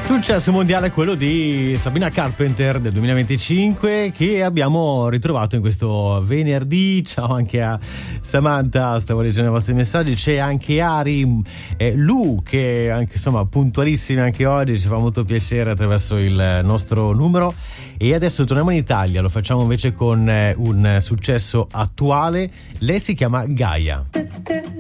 Successo mondiale quello di Sabrina Carpenter del 2025 che abbiamo ritrovato in questo venerdì. Ciao anche a Samantha, stavo leggendo i vostri messaggi. C'è anche Ari, Lu che anche insomma puntualissimi anche oggi, ci fa molto piacere attraverso il nostro numero. E adesso torniamo in Italia, lo facciamo invece con un successo attuale. Lei si chiama Gaia.